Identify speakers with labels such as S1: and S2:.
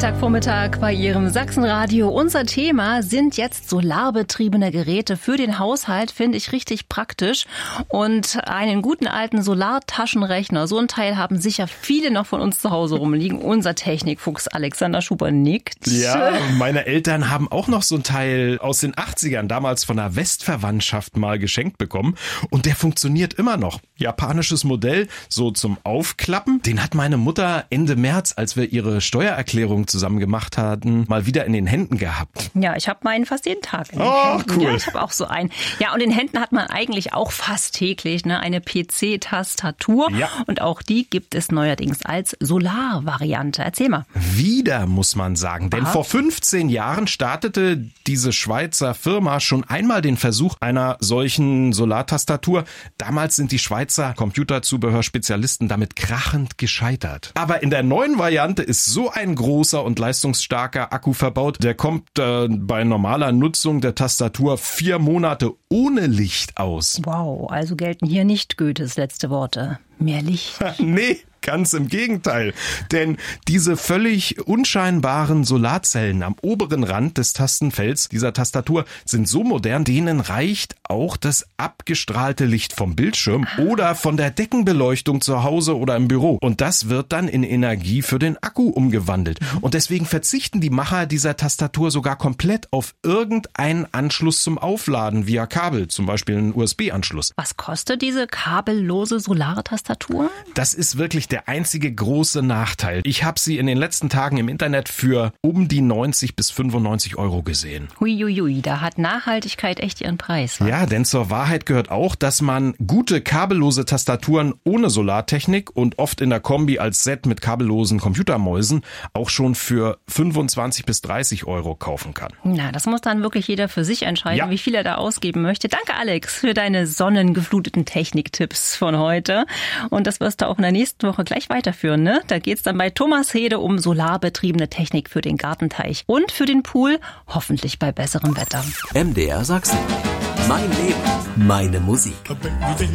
S1: Freitagvormittag bei Ihrem Sachsenradio. Unser Thema sind jetzt solarbetriebene Geräte für den Haushalt, finde ich richtig praktisch. Und einen guten alten Solartaschenrechner, so ein Teil haben sicher viele noch von uns zu Hause rumliegen. Unser Technikfuchs Alexander Schuber nickt.
S2: Ja, meine Eltern haben auch noch so ein Teil aus den 80ern, damals von einer Westverwandtschaft mal geschenkt bekommen. Und der funktioniert immer noch. Japanisches Modell, so zum Aufklappen. Den hat meine Mutter Ende März, als wir ihre Steuererklärung zusammen gemacht hatten, mal wieder in den Händen gehabt.
S1: Ja, ich habe meinen fast jeden Tag in den Händen.
S2: Cool.
S1: Ja, ich habe auch so einen. Ja, und in Händen hat man eigentlich auch fast täglich eine PC-Tastatur.
S2: Ja.
S1: Und auch die gibt es neuerdings als Solar-Variante. Erzähl mal.
S2: Wieder, muss man sagen. Denn vor 15 Jahren startete diese Schweizer Firma schon einmal den Versuch einer solchen Solartastatur. Damals sind die Schweizer Computerzubehörspezialisten damit krachend gescheitert. Aber in der neuen Variante ist so ein großer und leistungsstarker Akku verbaut, der kommt bei normaler Nutzung der Tastatur 4 Monate ohne Licht aus.
S1: Wow, also gelten hier nicht Goethes letzte Worte. Mehr Licht.
S2: Nee. Ganz im Gegenteil, denn diese völlig unscheinbaren Solarzellen am oberen Rand des Tastenfelds dieser Tastatur sind so modern, denen reicht auch das abgestrahlte Licht vom Bildschirm oder von der Deckenbeleuchtung zu Hause oder im Büro. Und das wird dann in Energie für den Akku umgewandelt. Und deswegen verzichten die Macher dieser Tastatur sogar komplett auf irgendeinen Anschluss zum Aufladen via Kabel, zum Beispiel einen USB-Anschluss.
S1: Was kostet diese kabellose Solartastatur?
S2: Das ist wirklich der einzige große Nachteil. Ich habe sie in den letzten Tagen im Internet für um die 90 bis 95 Euro gesehen.
S1: Huiuiui, da hat Nachhaltigkeit echt ihren Preis. Was?
S2: Ja, denn zur Wahrheit gehört auch, dass man gute kabellose Tastaturen ohne Solartechnik und oft in der Kombi als Set mit kabellosen Computermäusen auch schon für 25 bis 30 Euro kaufen kann.
S1: Na, das muss dann wirklich jeder für sich entscheiden,
S2: Ja.
S1: wie viel er da ausgeben möchte. Danke, Alex, für deine sonnengefluteten Techniktipps von heute. Und das wirst du auch in der nächsten Woche gleich weiterführen, ne? Da geht's dann bei Thomas Hede um solarbetriebene Technik für den Gartenteich und für den Pool, hoffentlich bei besserem Wetter.
S3: MDR Sachsen. Mein Leben, meine Musik.